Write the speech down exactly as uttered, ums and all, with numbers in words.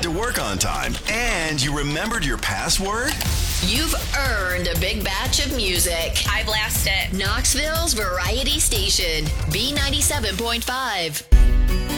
to work on time, and you remembered your password? You've earned a big batch of music. I blast it. Knoxville's variety station, B ninety-seven point five.